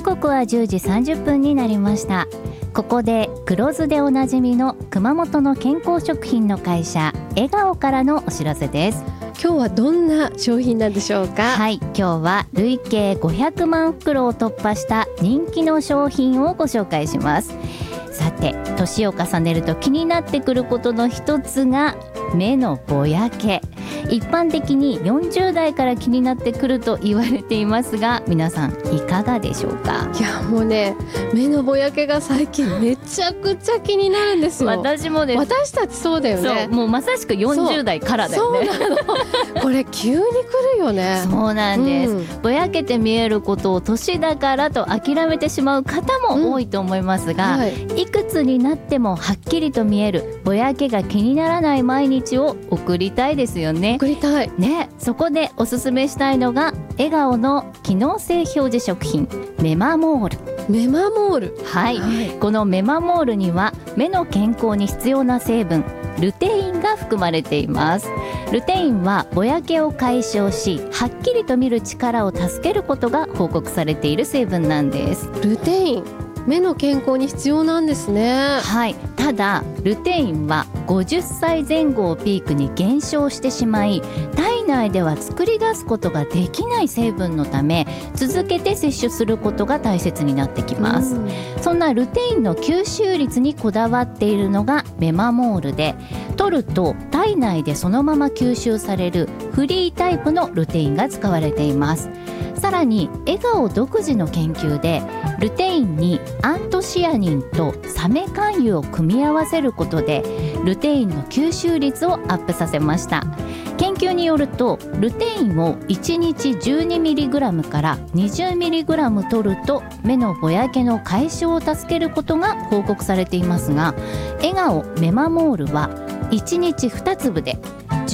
時刻は10時30分になりました。ここで黒酢でおなじみの熊本の健康食品の会社笑顔からのお知らせです。 今日はどんな商品なんでしょうか？ はい、今日は累計500万袋を突破した人気の商品をご紹介します。さて、年を重ねると気になってくることの一つが目のぼやけ。一般的に40代から気になってくると言われていますが、皆さんいかがでしょうか？ いやもうね、目のぼやけが最近めちゃくちゃ気になるんですよ。 私もです。 私たちそうだよね。 そう、もうまさしく40代からだよね。 そうなのこれ急に来るよね。 そうなんです、ぼやけて見えることを年だからと諦めてしまう方も多いと思いますが、いくつになってもはっきりと見えるぼやけが気にならない毎日を送りたいですよね。 送りたいね。そこでおすすめしたいのが笑顔の機能性表示食品メマモール。 メマモール、 はい、このメマモールには目の健康に必要な成分ルテインが含まれています。ルテインはぼやけを解消し、はっきりと見る力を助けることが報告されている成分なんです。 ルテイン、目の健康に必要なんですね。 はい、ただルテインは50歳前後をピークに減少してしまい、体内では作り出すことができない成分のため、続けて摂取することが大切になってきます。そんなルテインの吸収率にこだわっているのがメマモールで、取ると体内でそのまま吸収されるフリータイプのルテインが使われています。さらに笑顔独自の研究でルテインにアントシアニンとサメ肝油を組み合わせることでルテインの吸収率をアップさせました。研究によるとルテインを1日 12mg から 20mg 取ると目のぼやけの解消を助けることが報告されていますが、笑顔メマモールは1日2粒で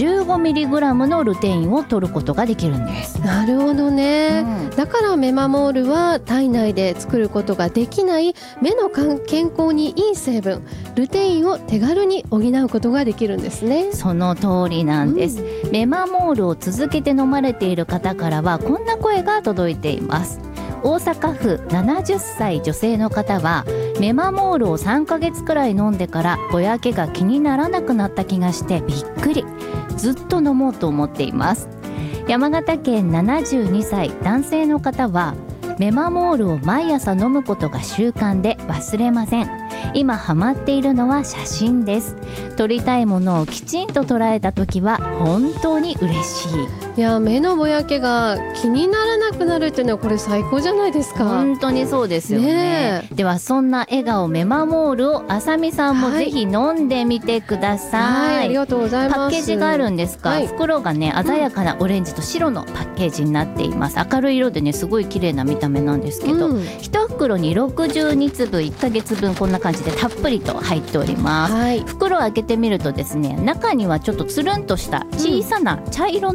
15mg のルテインを取ることができるんです。 なるほどね、だからメマモールは体内で作ることができない目の健康にいい成分ルテインを手軽に補うことができるんですね。 その通りなんです、メマモールを続けて飲まれている方からはこんな声が届いています。大阪府70歳女性の方は、メマモールを3ヶ月くらい飲んでからぼやけが気にならなくなった気がしてびっくり、ずっと飲もうと思っています。山形県72歳男性の方は、メマモールを毎朝飲むことが習慣で忘れません。今ハマっているのは写真です。撮りたいものをきちんと捉えた時は本当に嬉しい。 いや、目のぼやけが気にならなくなるっていうのはこれ最高じゃないですか。 本当にそうですよ ね。ではそんな笑顔メマモールをあさみさんもぜひ飲んでみてください。 ありがとうございます。 パッケージがあるんですが、袋がね鮮やかなオレンジと白のパッケージになっています。明るい色でねすごい綺麗な見た目なんですけど、1袋に62粒1ヶ月分こんな感じでたっぷりと入っております。袋を開けてみるとですね、中にはちょっとつるんとした小さな茶色